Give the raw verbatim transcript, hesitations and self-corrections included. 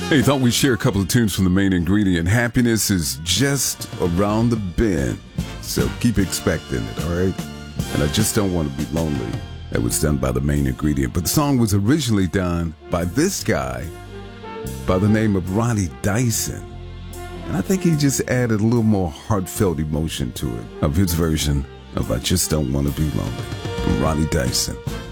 Hey, thought we'd share a couple of tunes from the Main Ingredient. Happiness is just around the bend, so keep expecting it, all right? And I Just Don't Want to Be Lonely. That was done by the Main Ingredient. But the song was originally done by this guy by the name of Ronnie Dyson. And I think he just added a little more heartfelt emotion to it of his version of I Just Don't Want to Be Lonely from Ronnie Dyson.